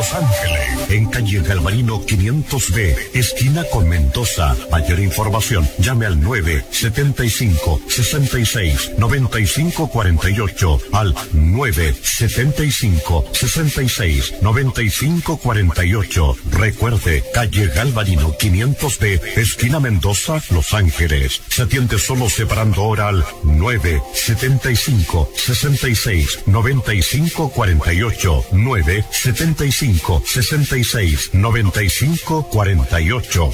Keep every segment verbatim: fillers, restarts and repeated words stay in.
Los Ángeles, en calle Galvarino quinientos B, esquina con Mendoza. Mayor información, llame al nueve setenta y cinco, sesenta y seis, noventa y cinco cuarenta y ocho, al nueve setenta y cinco, sesenta y seis, noventa y cinco cuarenta y ocho. Recuerde, calle Galvarino quinientos B, esquina Mendoza, Los Ángeles. Se atiende solo separando hora al nueve setenta y cinco, sesenta y seis, noventa y cinco cuarenta y ocho, nueve setenta y cinco, sesenta y seis, noventa y cinco cuarenta y ocho.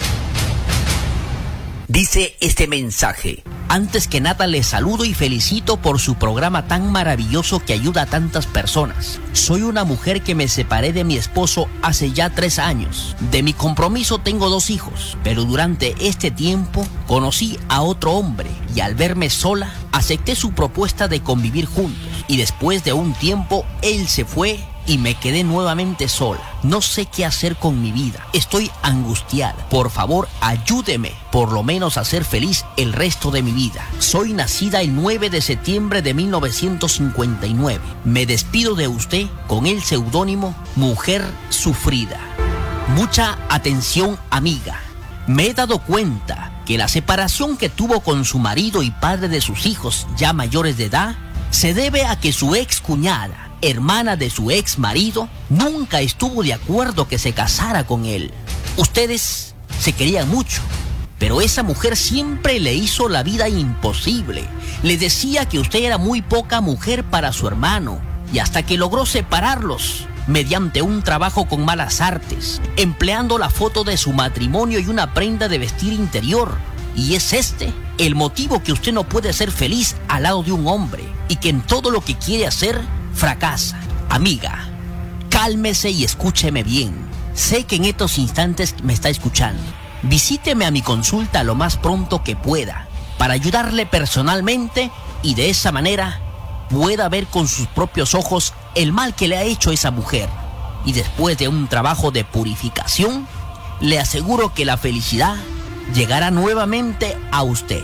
Dice este mensaje: antes que nada les saludo y felicito por su programa tan maravilloso que ayuda a tantas personas. Soy una mujer que me separé de mi esposo hace ya tres años. De mi compromiso tengo dos hijos, pero durante este tiempo conocí a otro hombre y al verme sola, acepté su propuesta de convivir juntos. Y después de un tiempo, él se fue y me quedé nuevamente sola. No sé qué hacer con mi vida. Estoy angustiada. Por favor, ayúdeme, por lo menos a ser feliz el resto de mi vida. Soy nacida el nueve de septiembre de mil novecientos cincuenta y nueve. Me despido de usted con el seudónimo Mujer Sufrida. Mucha atención, amiga. Me he dado cuenta que la separación que tuvo con su marido y padre de sus hijos ya mayores de edad se debe a que su ex cuñada, hermana de su ex marido, nunca estuvo de acuerdo que se casara con él. Ustedes se querían mucho, pero esa mujer siempre le hizo la vida imposible. Le decía que usted era muy poca mujer para su hermano, y hasta que logró separarlos mediante un trabajo con malas artes, empleando la foto de su matrimonio y una prenda de vestir interior. Y es este el motivo que usted no puede ser feliz al lado de un hombre, y que en todo lo que quiere hacer fracasa. Amiga, cálmese y escúcheme bien. Sé que en estos instantes me está escuchando. Visíteme a mi consulta lo más pronto que pueda para ayudarle personalmente, y de esa manera pueda ver con sus propios ojos el mal que le ha hecho esa mujer. Y después de un trabajo de purificación, le aseguro que la felicidad llegará nuevamente a usted.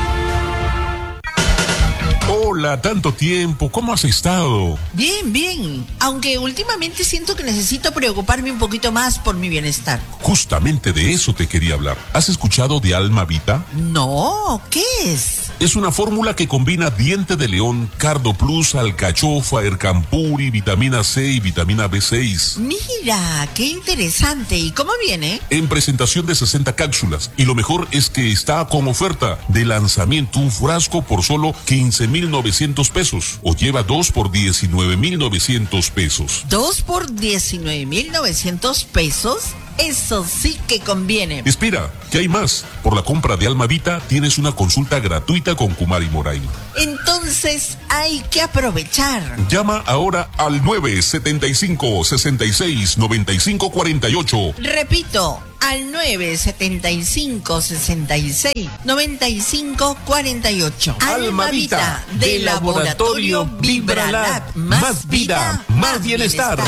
Hola, tanto tiempo, ¿cómo has estado? Bien, bien, aunque últimamente siento que necesito preocuparme un poquito más por mi bienestar. Justamente de eso te quería hablar. ¿Has escuchado de Alma Vita? No, ¿qué es? Es una fórmula que combina diente de león, cardo plus, alcachofa, ercampuri, vitamina C y vitamina B seis. Mira, qué interesante. ¿Y cómo viene? En presentación de sesenta cápsulas. Y lo mejor es que está con oferta de lanzamiento, un frasco por solo quince mil novecientos pesos. O lleva dos por diecinueve mil novecientos pesos. ¿Dos por diecinueve mil novecientos pesos? Eso sí que conviene. Espera, que hay más. Por la compra de Alma Vita tienes una consulta gratuita con Kumari Moray. Entonces hay que aprovechar. Llama ahora al nueve setenta y cinco, sesenta y seis, noventa y cinco cuarenta y ocho. Repito, al nueve setenta y cinco, sesenta y seis, noventa y cinco cuarenta y ocho. Alma Vita, de Laboratorio Vibralab. Más vida, más bienestar.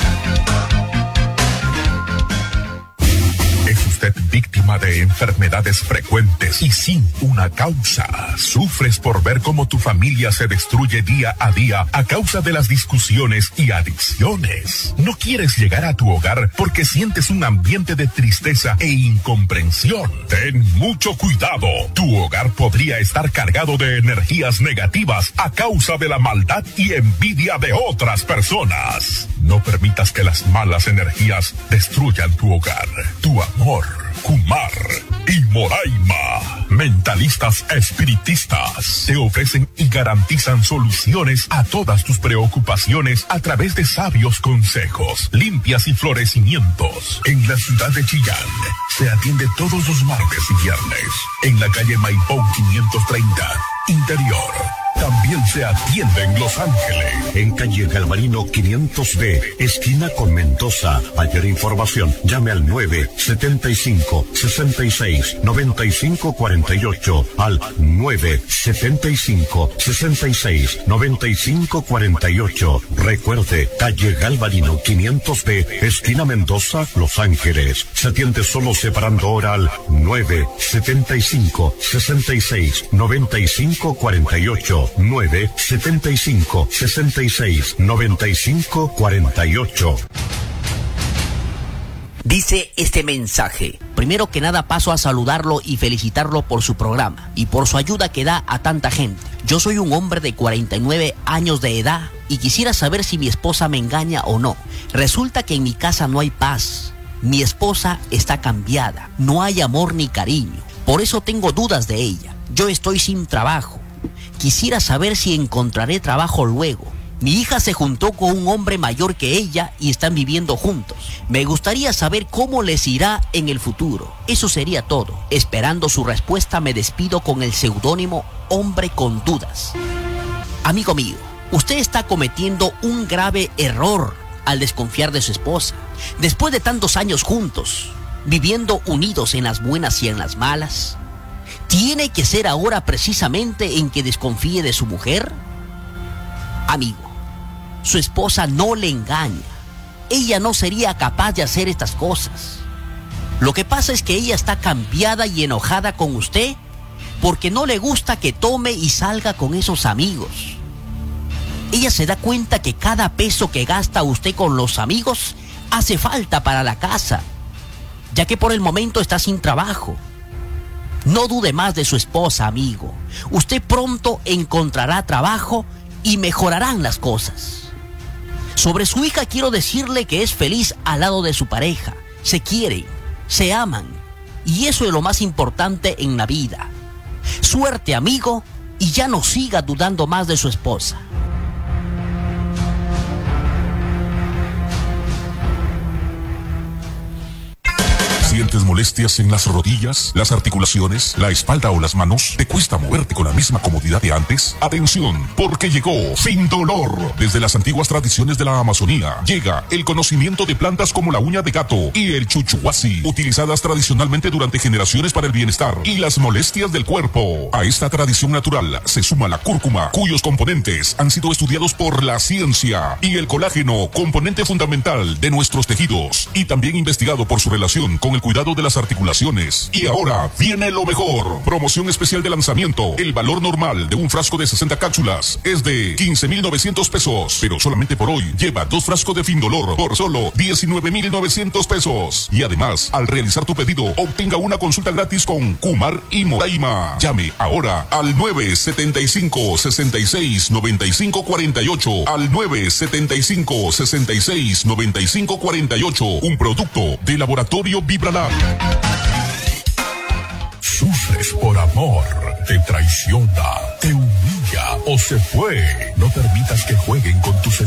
¿Es usted víctima de enfermedades frecuentes y sin una causa? ¿Sufres por ver cómo tu familia se destruye día a día a causa de las discusiones y adicciones? ¿No quieres llegar a tu hogar porque sientes un ambiente de tristeza e incomprensión? Ten mucho cuidado. Tu hogar podría estar cargado de energías negativas a causa de la maldad y envidia de otras personas. No permitas que las malas energías destruyan tu hogar, tu amor. Kumar y Moraima, mentalistas espiritistas, te ofrecen y garantizan soluciones a todas tus preocupaciones a través de sabios consejos, limpias y florecimientos. En la ciudad de Chillán se atiende todos los martes y viernes en la calle Maipón quinientos treinta, interior. También se atiende en Los Ángeles, en calle Galvarino quinientos B, esquina con Mendoza. Mayor información, llame al nueve setenta y cinco, sesenta y seis, noventa y cinco cuarenta y ocho, al nueve setenta y cinco, sesenta y seis, noventa y cinco cuarenta y ocho. Recuerde, calle Galvarino quinientos B, esquina Mendoza, Los Ángeles. Se atiende solo separando hora al nueve setenta y cinco, sesenta y seis, noventa y cinco cuarenta y ocho. nueve setenta y cinco, sesenta y seis, noventa y cinco cuarenta y ocho. Dice este mensaje: primero que nada paso a saludarlo y felicitarlo por su programa y por su ayuda que da a tanta gente. Yo soy un hombre de cuarenta y nueve años de edad y quisiera saber si mi esposa me engaña o no. Resulta que en mi casa no hay paz. Mi esposa está cambiada, no hay amor ni cariño. Por eso tengo dudas de ella. Yo estoy sin trabajo. Quisiera saber si encontraré trabajo luego. Mi hija se juntó con un hombre mayor que ella y están viviendo juntos. Me gustaría saber cómo les irá en el futuro. Eso sería todo. Esperando su respuesta, me despido con el seudónimo Hombre con Dudas. Amigo mío, usted está cometiendo un grave error al desconfiar de su esposa. Después de tantos años juntos, viviendo unidos en las buenas y en las malas, ¿tiene que ser ahora precisamente en que desconfíe de su mujer? Amigo, su esposa no le engaña. Ella no sería capaz de hacer estas cosas. Lo que pasa es que ella está cambiada y enojada con usted porque no le gusta que tome y salga con esos amigos. Ella se da cuenta que cada peso que gasta usted con los amigos hace falta para la casa, ya que por el momento está sin trabajo. No dude más de su esposa, amigo. Usted pronto encontrará trabajo y mejorarán las cosas. Sobre su hija quiero decirle que es feliz al lado de su pareja. Se quieren, se aman, y eso es lo más importante en la vida. Suerte, amigo, y ya no siga dudando más de su esposa. ¿Sientes molestias en las rodillas, las articulaciones, la espalda o las manos? ¿Te cuesta moverte con la misma comodidad de antes? Atención, porque llegó Findolor. Desde las antiguas tradiciones de la Amazonía llega el conocimiento de plantas como la uña de gato y el chuchuhuasi, utilizadas tradicionalmente durante generaciones para el bienestar y las molestias del cuerpo. A esta tradición natural se suma la cúrcuma, cuyos componentes han sido estudiados por la ciencia, y el colágeno, componente fundamental de nuestros tejidos, y también investigado por su relación con el cuidado de las articulaciones. Y ahora viene lo mejor. Promoción especial de lanzamiento. El valor normal de un frasco de sesenta cápsulas es de quince mil novecientos pesos, pero solamente por hoy lleva dos frascos de Findolor por solo diecinueve mil novecientos pesos. Y además, al realizar tu pedido, obtenga una consulta gratis con Kumar y Moraima. Llame ahora al nueve siete cinco, seis seis, nueve cinco cuatro ocho, al nueve siete cinco, seis seis, nueve cinco cuatro ocho, un producto de Laboratorio Vibra Lab. Sufres por amor, te traiciona, te humilla o se fue. No permitas que jueguen con tus